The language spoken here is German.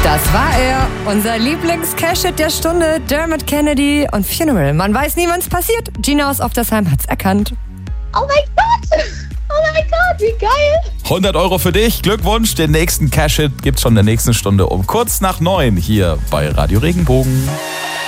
Das war er, unser Lieblings-Cash-Hit der Stunde, Dermot Kennedy und Funeral. Man weiß nie, wann's passiert. Gina aus Oftersheim hat's erkannt. Oh mein Gott! Oh mein Gott, wie geil! 100 Euro für dich. Glückwunsch. Den nächsten Cash-Hit gibt's schon in der nächsten Stunde um kurz nach 9 hier bei Radio Regenbogen.